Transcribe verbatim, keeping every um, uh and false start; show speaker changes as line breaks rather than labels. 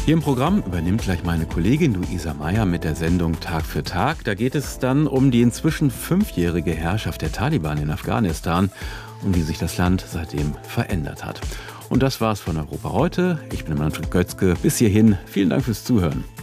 Hier im Programm übernimmt gleich meine Kollegin Luisa Meyer mit der Sendung Tag für Tag. Da geht es dann um die inzwischen fünfjährige Herrschaft der Taliban in Afghanistan und wie sich das Land seitdem verändert hat. Und das war's von Europa heute. Ich bin Manfred Götzke. Bis hierhin. Vielen Dank fürs Zuhören.